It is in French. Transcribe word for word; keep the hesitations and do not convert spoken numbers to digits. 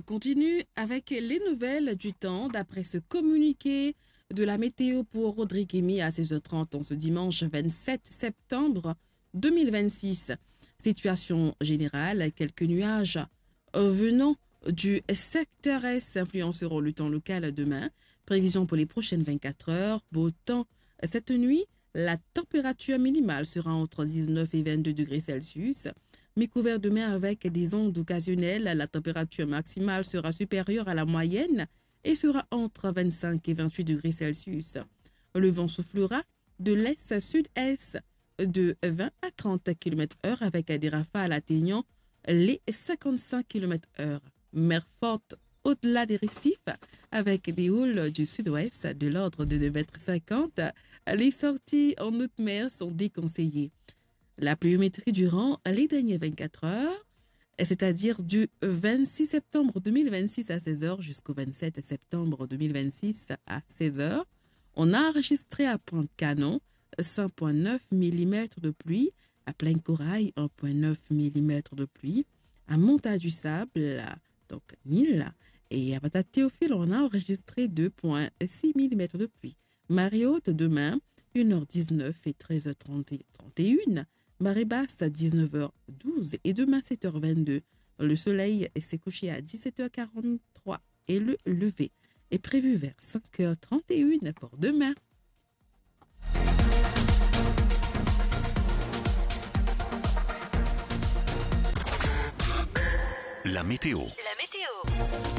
continue avec les nouvelles du temps d'après ce communiqué de la météo pour Rodriguez à seize heures trente en ce dimanche vingt-sept septembre deux mille vingt-six. Situation générale, quelques nuages venant du secteur Est influenceront le temps local demain. Prévision pour les prochaines vingt-quatre heures, beau temps cette nuit. La température minimale sera entre dix-neuf et vingt-deux degrés Celsius. Mi-couvert demain avec des ondes occasionnelles, la température maximale sera supérieure à la moyenne et sera entre vingt-cinq et vingt-huit degrés Celsius. Le vent soufflera de l'est-sud-est de vingt à trente kilomètres heure avec des rafales atteignant les cinquante-cinq kilomètres heure. Mer forte au-delà des récifs avec des houles du sud-ouest de l'ordre de deux mètres cinquante. Les sorties en haute mer sont déconseillées. La pluviométrie durant les dernières vingt-quatre heures, c'est-à-dire du vingt-six septembre deux mille vingt-six à seize heures jusqu'au vingt-sept septembre deux mille vingt-six à seize heures, on a enregistré à Pointe-Canon cinq virgule neuf millimètres de pluie, à Plaine-Corail un virgule neuf millimètres de pluie, à Montat-du-Sable, donc Nil, et à Bata-Théophile, on a enregistré deux virgule six millimètres de pluie. Marée haute demain, une heure dix-neuf et treize heures trente et une. Marée basse à dix-neuf heures douze et demain sept heures vingt-deux. Le soleil s'est couché à dix-sept heures quarante-trois et le lever est prévu vers cinq heures trente et une pour demain. La météo. La météo.